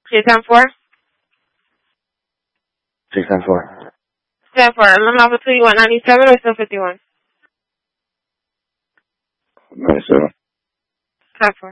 694? 694. 7-4. Lemon Alpha 2, you want 97 or still 51? 97. 5-4.